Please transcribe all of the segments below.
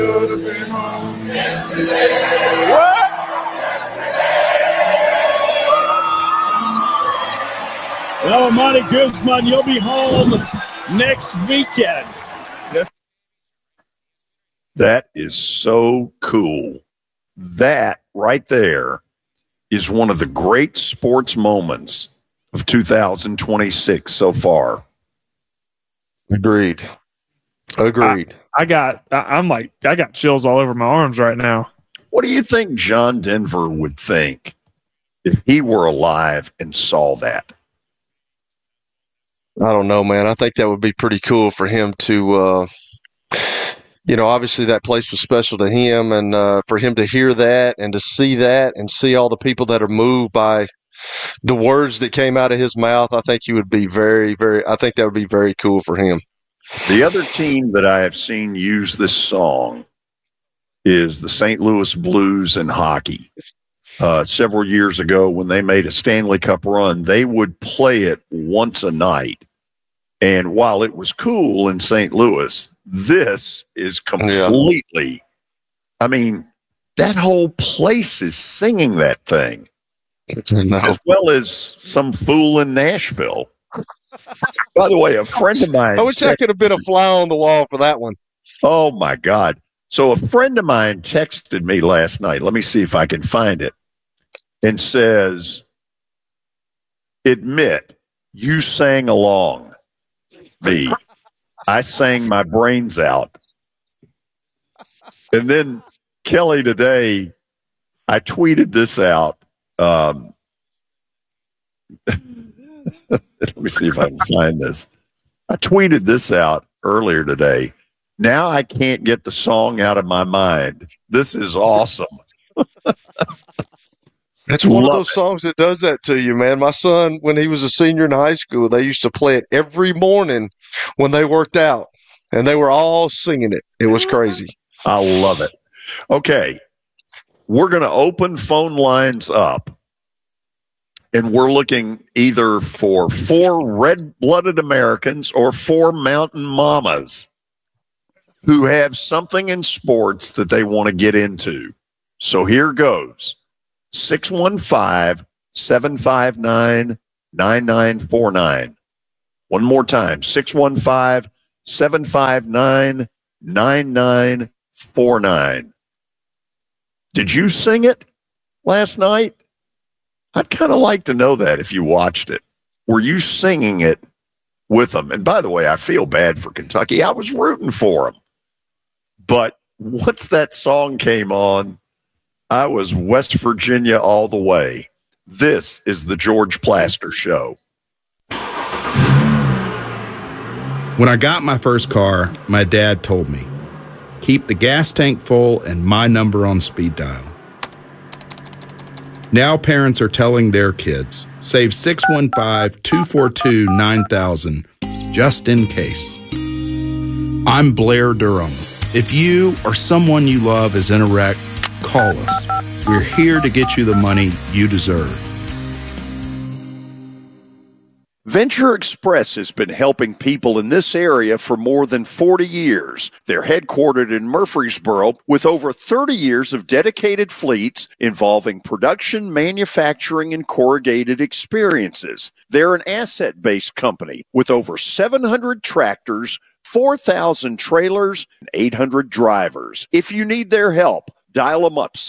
What? Well, Monty Guzman, you'll be home next weekend. Yes. That is so cool. That right there is one of the great sports moments of 2026 so far. Agreed. I got chills all over my arms right now. What do you think John Denver would think if he were alive and saw that? I don't know, man. I think that would be pretty cool for him to, obviously that place was special to him, and for him to hear that and to see all the people that are moved by the words that came out of his mouth, I think he would be I think that would be very cool for him. The other team that I have seen use this song is the St. Louis Blues in hockey. Several years ago when they made a Stanley Cup run, they would play it once a night. And while it was cool in St. Louis, this is completely, I mean, that whole place is singing that thing. As well as some fool in Nashville. By the way, a friend of mine. I wish I could have been a fly on the wall for that one. Oh, my God. So a friend of mine texted me last night. Let me see if I can find it. And says, admit you sang along. Me. I sang my brains out. And then Kelly today, I tweeted this out. Let me see if I can find this. I tweeted this out earlier today. Now I can't get the song out of my mind. This is awesome. It's one of those songs that does that to you, man. My son, when he was a senior in high school, they used to play it every morning when they worked out, and they were all singing it. It was crazy. I love it. Okay, we're going to open phone lines up. And we're looking either for 4 red-blooded Americans or 4 mountain mamas who have something in sports that they want to get into. So here goes. 615-759-9949. One more time. 615-759-9949. Did you sing it last night? I'd kind of like to know that if you watched it. Were you singing it with them? And by the way, I feel bad for Kentucky. I was rooting for them. But once that song came on, I was West Virginia all the way. This is the George Plaster Show. When I got my first car, my dad told me, keep the gas tank full and my number on speed dial. Now parents are telling their kids, save 615-242-9000 just in case. I'm Blair Durham. If you or someone you love is in a wreck, call us. We're here to get you the money you deserve. Venture Express has been helping people in this area for more than 40 years. They're headquartered in Murfreesboro with over 30 years of dedicated fleets involving production, manufacturing, and corrugated experiences. They're an asset-based company with over 700 tractors, 4,000 trailers, and 800 drivers. If you need their help, dial them up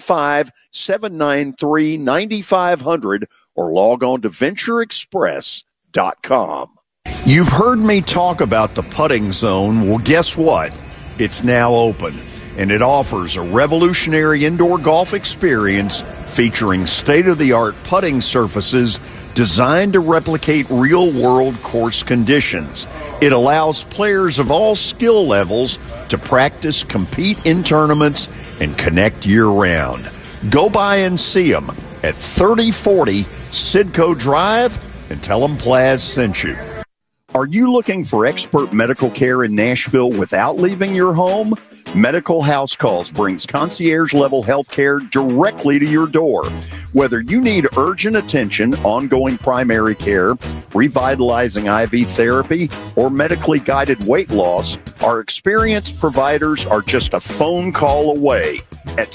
615-793-9500 or log on to ventureexpress.com. You've heard me talk about the Putting Zone. Well, guess what? It's now open, and it offers a revolutionary indoor golf experience featuring state-of-the-art putting surfaces designed to replicate real-world course conditions. It allows players of all skill levels to practice, compete in tournaments, and connect year-round. Go by and see them at 3040 Sidco Drive and tell them Plaz sent you. Are you looking for expert medical care in Nashville without leaving your home? Medical House Calls brings concierge-level health care directly to your door. Whether you need urgent attention, ongoing primary care, revitalizing IV therapy, or medically guided weight loss, our experienced providers are just a phone call away at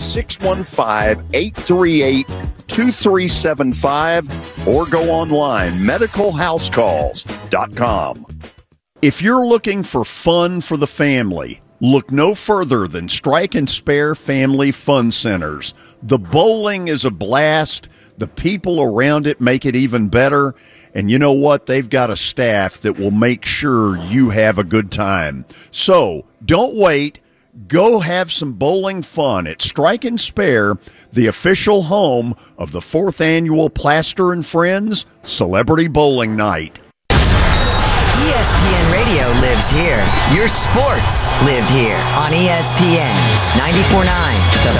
615-838-2375 or go online, medicalhousecalls.com. If you're looking for fun for the family, look no further than Strike and Spare Family Fun Centers. The bowling is a blast. The people around it make it even better. And you know what? They've got a staff that will make sure you have a good time. So don't wait. Go have some bowling fun at Strike and Spare, the official home of the 4th annual Plaster and Friends Celebrity Bowling Night. ESPN Radio lives here. Your sports live here on ESPN 94.9.